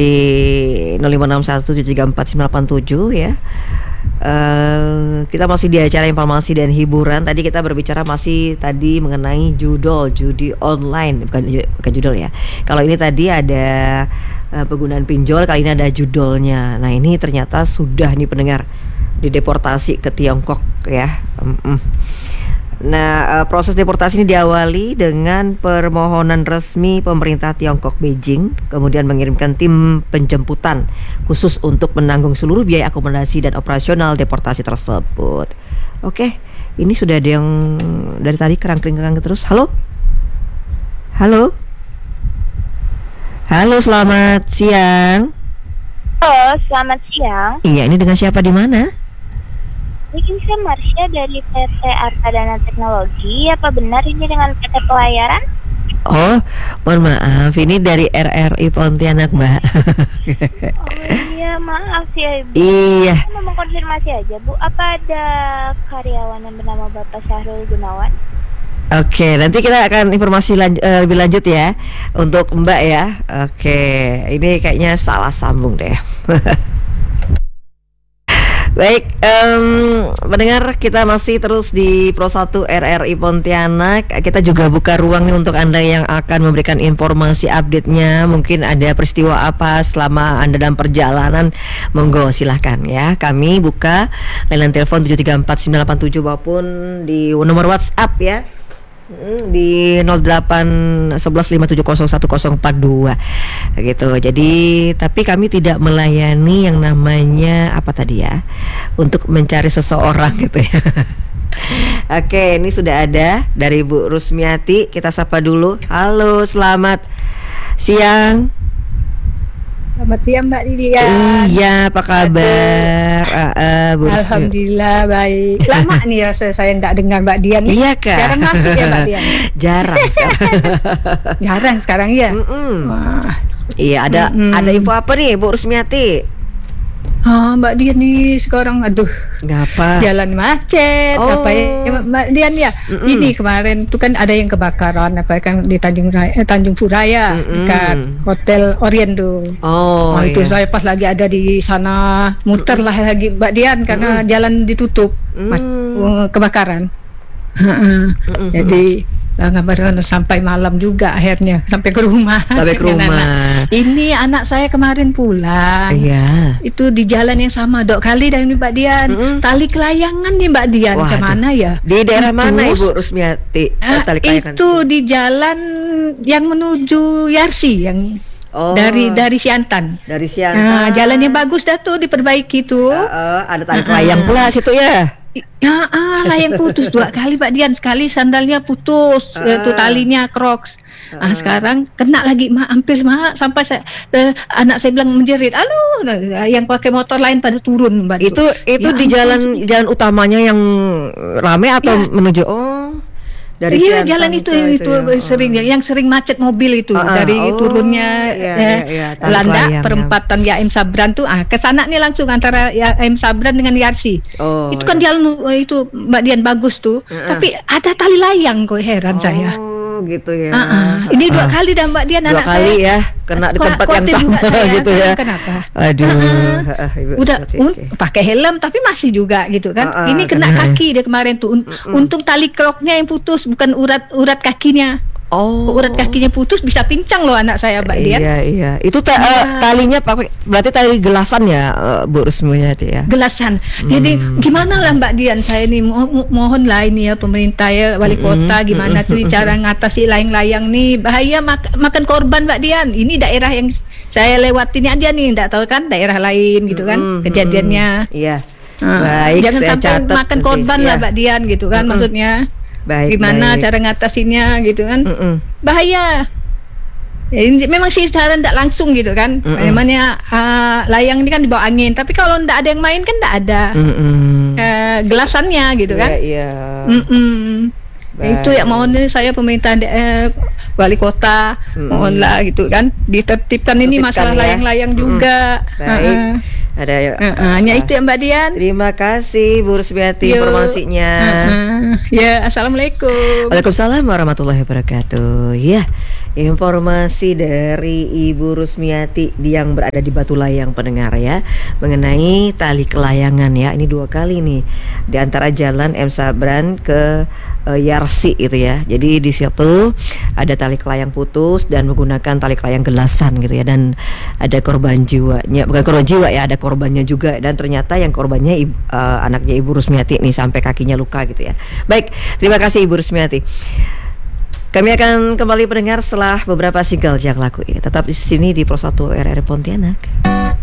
di 0561734987 ya. Kita masih di acara informasi dan hiburan. Tadi kita berbicara masih tadi mengenai judi online, bukan judul ya. Kalau ini tadi ada penggunaan pinjol, kali ini ada judulnya. Nah ini ternyata sudah nih pendengar dideportasi ke Tiongkok ya. Nah, proses deportasi ini diawali dengan permohonan resmi pemerintah Tiongkok Beijing, kemudian mengirimkan tim penjemputan khusus untuk menanggung seluruh biaya akomodasi dan operasional deportasi tersebut. Oke, ini sudah ada yang dari tadi kerang-kerang terus. Halo? Halo? Halo, selamat siang. Halo, selamat siang. Iya, ini dengan siapa di mana? Ini saya Marsha dari PT Arta Dana Teknologi. Apa benar ini dengan PT Pelayaran? Oh, mohon maaf, ini dari RRI Pontianak, Mbak. Oh iya, maaf ya Ibu. Iya. Saya mau mengkonfirmasi aja Bu, apa ada karyawan yang bernama Bapak Syahrul Gunawan? Oke, nanti kita akan informasi lebih lanjut ya untuk Mbak ya. Oke, ini kayaknya salah sambung deh. Baik, pendengar, kita masih terus di Pro 1 RRI Pontianak. Kita juga buka ruang nih untuk Anda yang akan memberikan informasi update-nya. Mungkin ada peristiwa apa selama Anda dalam perjalanan, monggo silahkan ya. Kami buka layanan telepon 734-987 maupun di nomor WhatsApp ya, di 081157011042 gitu. Jadi tapi kami tidak melayani yang namanya apa tadi ya, untuk mencari seseorang gitu ya. Oke, ini sudah ada dari Bu Rusmiati. Kita sapa dulu. Halo, selamat siang. Selamat siang Mbak Lidia. Iya, apa kabar? Alhamdulillah baik. Lama nih rasa saya tidak dengar Mbak Dian. Iya Kak. Jarang masuk ya Mbak Dian. Jarang sekarang. Jarang sekarang ya. Wah. Iya, ada info apa nih Bu Rusmiati? Mbak Dian nih sekarang Ngapa? jalan macet. Oh. Apa ya Mbak Dian ya? Ini kemarin tuh kan ada yang kebakaran apa kan di Tanjung Furaya dekat Hotel Orient tuh. Oh, Itu iya. saya pas lagi ada di sana muter lah lagi Mbak Dian karena jalan ditutup kebakaran. Jadi gambar sampai malam juga akhirnya sampai ke rumah. Sampai ke rumah. Ini anak saya kemarin pulang. Iya. Itu di jalan yang sama dok kali dan Mbak Dian. Tali kelayangan nih Mbak Dian. Waduh. Kemana ya? Di daerah mana Ibu Rusmiati? Tali Kelayangan. Itu di jalan yang menuju Yarsi yang dari Siantan. Dari Siantan. Jalannya bagus dah tuh diperbaiki tuh. Ada tali kelayang pula situ ya. Layang putus 2 kali Pak Dian, sekali sandalnya putus, itu talinya Crocs. Sekarang kena lagi hampir sampai anak saya bilang menjerit, "Aduh, yang pakai motor lain pada turun." Mbak. Itu di jalan utamanya yang ramai atau menuju dari iya, Siantan jalan itu ya. yang sering macet mobil itu dari turunnya Landak perempatan Yaim Sabran tuh ke sana nih langsung antara Yaim Sabran dengan Yarsi. Itu kan jalan itu Mbak Dian bagus tuh, tapi ada tali layang kok heran saya. Gitu ya. Ini 2 kali dah Mbak Dian anak saya. 2 kali ya kena di tempat yang sama gitu ya. Kenapa? Aduh. Udah pakai helm tapi masih juga gitu kan. Ini kena kaki dia kemarin tuh. Untung tali kroknya yang putus bukan urat kakinya. Urat kakinya putus bisa pincang loh anak saya Mbak Dian. Iya. Itu talinya berarti tali gelasan ya Bu Rusmiati ya. Gelasan. Jadi gimana lah Mbak Dian, saya ini mohon lah ini ya pemerintah ya wali kota gimana tuh cara ngatasi layang-layang nih bahaya makan korban Mbak Dian. Ini daerah yang saya lewatin aja nih, enggak tahu kan daerah lain gitu kan kejadiannya. Iya. Baik, jangan saya sampai catat makan korban lah Mbak Dian gitu kan maksudnya. Baik, gimana cara ngatasinnya gitu kan. Bahaya. Ya, memang sih secara tidak langsung gitu kan. Namanya layang ini kan dibawa angin, tapi kalau tidak ada yang main kan tidak ada gelasannya gitu kan. Iya. Itu ya mohon saya pemerintah wali kota mohonlah gitu kan ditertibkan ini masalah layang-layang juga. Baik. Ada hanya itu ya Mbak Dian. Terima kasih Bu Rusmiati informasinya. Ya, assalamualaikum. Waalaikumsalam warahmatullahi wabarakatuh. Ya, Informasi dari Ibu Rusmiati yang berada di Batu Layang pendengar ya, mengenai tali kelayangan ya. Ini 2 kali nih di antara jalan M Sabran ke Yarsi itu ya. Jadi di situ ada tali kelayang putus dan menggunakan tali kelayang gelasan gitu ya, dan ada korban jiwanya, bukan korban jiwa ya, ada korbannya juga, dan ternyata yang korbannya anaknya Ibu Rusmiati nih, sampai kakinya luka gitu ya. Baik, terima kasih Ibu Rusmiati. Kami akan kembali pendengar setelah beberapa single yang laku ini. Tetap di sini di Pro 1 RRI Pontianak.